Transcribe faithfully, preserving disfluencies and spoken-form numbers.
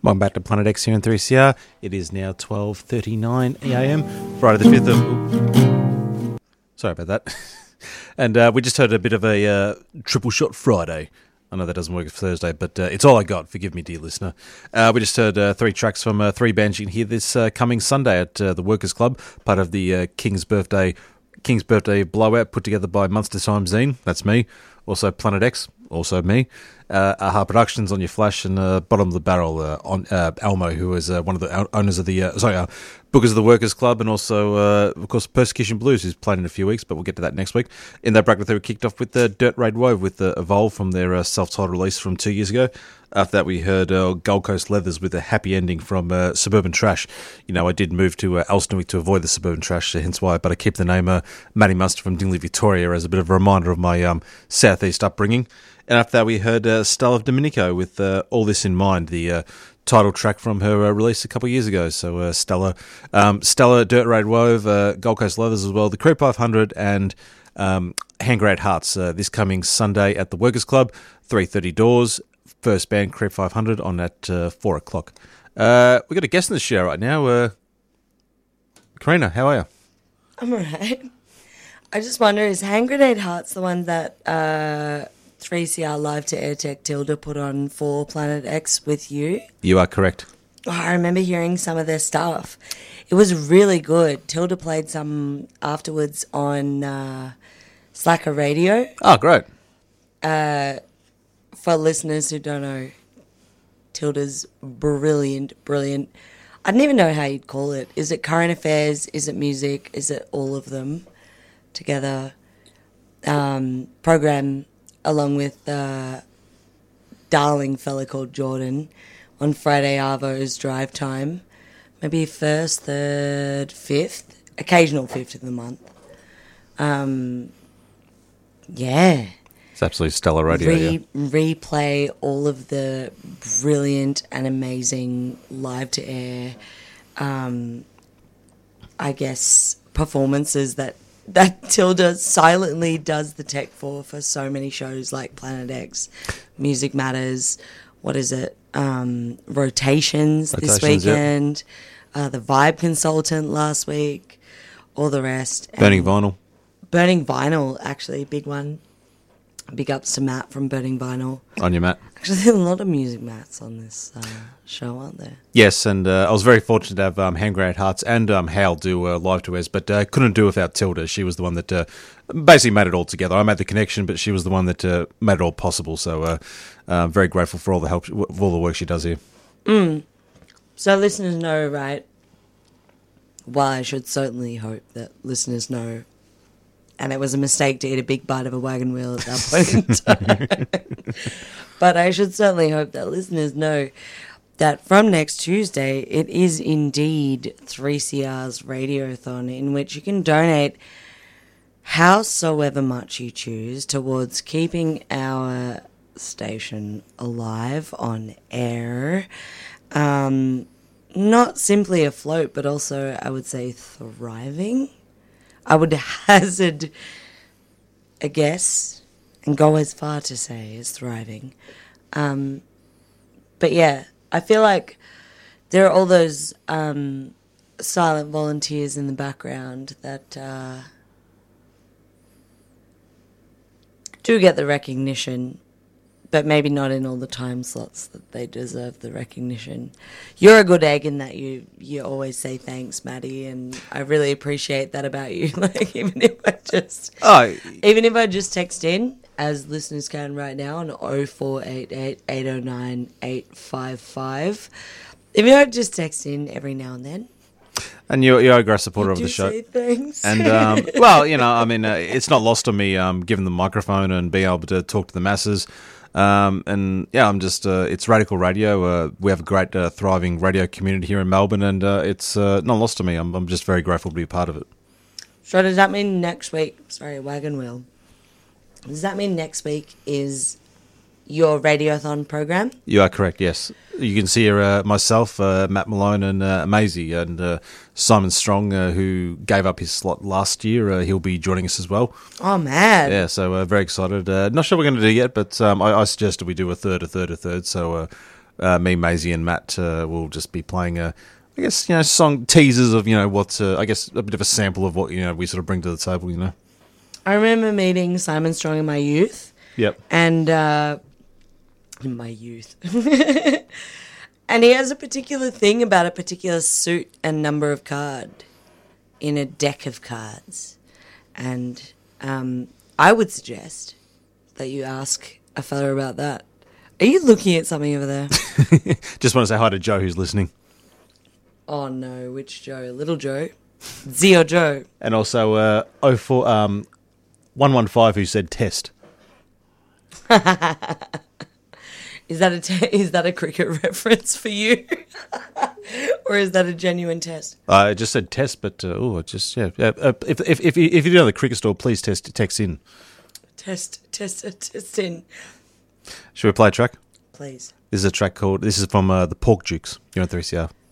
Welcome back to Planet X here in three C R. It is now twelve thirty-nine a m, Friday the fifth of... Ooh. Sorry about that. And uh, we just heard a bit of a uh, triple shot Friday. I know that doesn't work for Thursday, but uh, it's all I got. Forgive me, dear listener. Uh, we just heard uh, three tracks from uh, three bands you can hear this uh, coming Sunday at uh, the Workers Club, part of the uh, King's Birthday King's Birthday Blowout put together by Munster Time Zine. That's me. Also Planet X, also me. Uh, Aha Productions on your flash, and uh, bottom of the barrel uh, on uh, Elmo, who is uh, one of the owners of the uh, sorry uh, bookers of the Workers Club, and also uh, of course Persecution Blues, who's playing in a few weeks, but we'll get to that next week. In that bracket, they were kicked off with the uh, Dirt Raid Wove with uh, Evolve from their uh, self-titled release from two years ago. After that, we heard uh, Gold Coast Leathers with a happy ending from uh, Suburban Trash. You know, I did move to uh, Elsternwick to avoid the Suburban Trash, hence why, but I keep the name uh, Matty Munster from Dingley, Victoria, as a bit of a reminder of my um, southeast upbringing. And after that, we heard uh, Stella of Domenico with uh, All This in Mind, the uh, title track from her uh, release a couple of years ago. So uh, Stella, um, Stella, Dirt Raid Wove, uh, Gold Coast Leathers as well, the Creep five hundred, and um, Hand Grenade Hearts uh, this coming Sunday at the Workers Club, three thirty doors. First band, Creep five hundred, on at uh, four o'clock. Uh, we've got a guest in the show right now. Uh, Karina, how are you? I'm alright. I just wonder, is Hand Grenade Hearts the one that uh, three C R Live to AirTech Tilda put on for Planet X with you? You are correct. Oh, I remember hearing some of their stuff. It was really good. Tilda played some afterwards on uh, Slacker Radio. Oh, great. Uh... For listeners who don't know, Tilda's brilliant, brilliant. I don't even know how you'd call it. Is it current affairs? Is it music? Is it all of them together? Um, program along with uh, darling fella called Jordan on Friday Arvo's drive time. Maybe first, third, fifth, occasional fifth of the month. Um, yeah. It's absolutely stellar radio. Re- yeah. Replay all of the brilliant and amazing live to air, um, I guess, performances that that Tilda silently does the tech for for so many shows like Planet X, Music Matters, what is it, um, Rotations, Rotations this weekend, yeah. uh, the Vibe Consultant last week, all the rest. Burning Vinyl. Burning Vinyl, actually, big one. Big ups to Matt from Burning Vinyl. On your Matt. Actually, there are a lot of music Matts on this uh, show, aren't there? Yes, and uh, I was very fortunate to have um, Hand Grenade Hearts and um, Hal do uh, live to us, but uh, couldn't do without Tilda. She was the one that uh, basically made it all together. I made the connection, but she was the one that uh, made it all possible. So uh, I'm very grateful for all the help, for all the work she does here. Mm. So listeners know, right? Well, I should certainly hope that listeners know. And it was a mistake to eat a big bite of a wagon wheel at that point in time. But I should certainly hope that listeners know that from next Tuesday, it is indeed three C R's Radiothon, in which you can donate howsoever much you choose towards keeping our station alive on air. Um, not simply afloat, but also, I would say, thriving. I would hazard a guess and go as far to say as thriving. Um, but yeah, I feel like there are all those um, silent volunteers in the background that uh, do get the recognition, but maybe not in all the time slots that they deserve the recognition. You're a good egg in that you you always say thanks, Maddie, and I really appreciate that about you. Like even if I just oh. even if I just text in, as listeners can right now on oh four eight eight, eight oh nine, eight five five. If you just text in every now and then. And you're, you're a great supporter of the show. Say thanks. And, um, well, you know, I mean, uh, it's not lost on me um, giving the microphone and being able to talk to the masses. Um, and yeah, I'm just, uh, it's Radical Radio. Uh, we have a great, uh, thriving radio community here in Melbourne, and uh, it's uh, not lost to me. I'm, I'm just very grateful to be a part of it. So does that mean next week, sorry, wagon wheel, does that mean next week is your Radiothon program? You are correct, yes. You can see uh, myself, uh, Matt Malone, and uh, Maisie, and uh, Simon Strong, uh, who gave up his slot last year. Uh, he'll be joining us as well. Oh, man. Yeah, so uh, very excited. Uh, not sure what we're going to do yet, but um, I, I suggested we do a third, a third, a third. So uh, uh, me, Maisie, and Matt uh, will just be playing a, I guess, you know, song teasers of, you know, what, uh, I guess, a bit of a sample of what, you know, we sort of bring to the table, you know. I remember meeting Simon Strong in my youth. Yep. And, uh, in my youth. And he has a particular thing about a particular suit and number of card in a deck of cards. And um, I would suggest that you ask a fella about that. Are you looking at something over there? Just want to say hi to Joe who's listening. Oh, no. Which Joe? Little Joe? Zio Joe. And also uh, oh four, um, one one five who said test. Is that a te- is that a cricket reference for you, or is that a genuine test? I just said test, but uh, oh, just yeah. Uh, if if if you, if you know the cricket store, please test text in. Test test test in. Should we play a track? Please. This is a track called. This is from uh, the Pork Dukes. You're on three C R.